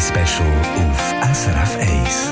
Special auf SRF 1.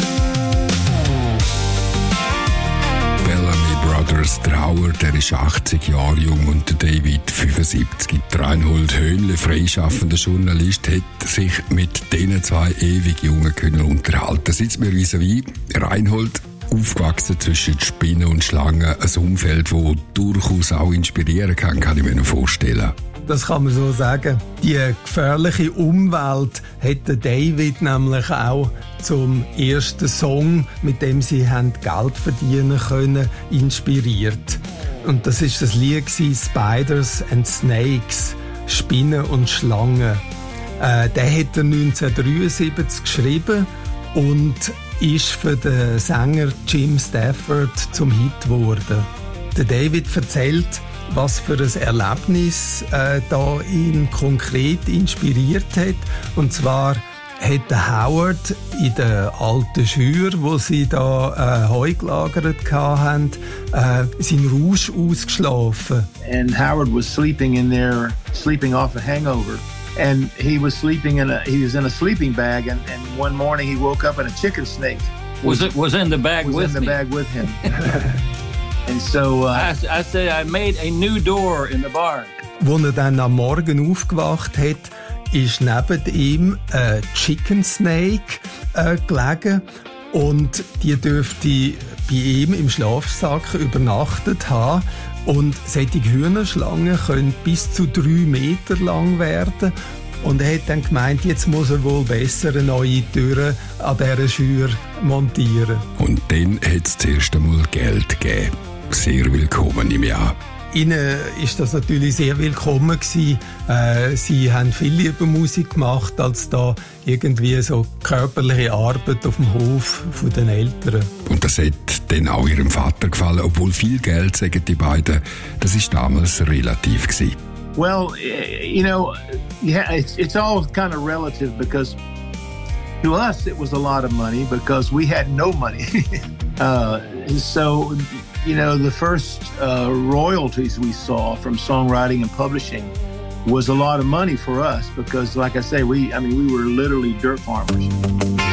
Bellamy Brothers Trauer, der ist 80 Jahre jung und der David 75. Der Reinhold Höhnle, freischaffender Journalist, hat sich mit diesen zwei ewig Jungen können unterhalten. Sitzt mir vis-à-vis. Reinhold, aufgewachsen zwischen Spinnen und Schlangen, ein Umfeld, das durchaus auch inspirieren kann ich mir vorstellen. Das kann man so sagen. Die gefährliche Umwelt hat David nämlich auch zum ersten Song, mit dem sie Geld verdienen können, inspiriert. Und das ist das Lied Spiders and Snakes, Spinnen und Schlangen. Der hat er 1973 geschrieben und ist für den Sänger Jim Stafford zum Hit geworden. Der David erzählt, was für ein Erlebnis da ihn konkret inspiriert hat. Und zwar hat der Howard in der alten Schür, wo sie da Heu gelagert hatten, seinen Rausch ausgeschlafen. And Howard was sleeping in there, sleeping off a hangover. And he was sleeping in a sleeping bag. And one morning he woke up and a chicken snake was in the bag with him. And so I said I made a new door in the bar. Als er dann am Morgen aufgewacht hat, ist neben ihm ein Chicken Snake gelegen und die dürfte bei ihm im Schlafsack übernachtet haben. Und solche Hühnerschlangen können bis zu 3 Meter lang werden. Und er hat dann gemeint, jetzt muss er wohl besser eine neue Tür an dieser Schür montieren. Und dann hat es zuerst einmal Geld gegeben. Sehr willkommen im Jahr. Ihnen ist das natürlich sehr willkommen gewesen. Sie haben viel lieber Musik gemacht, als da irgendwie so körperliche Arbeit auf dem Hof von den Eltern. Und das hat dann auch ihrem Vater gefallen, obwohl viel Geld, sagen die beiden, das ist damals relativ gewesen. Well, you know, yeah, it's all kind of relative because to us it was a lot of money because we had no money. So, you know, the first royalties we saw from songwriting and publishing was a lot of money for us because, like I say, we were literally dirt farmers.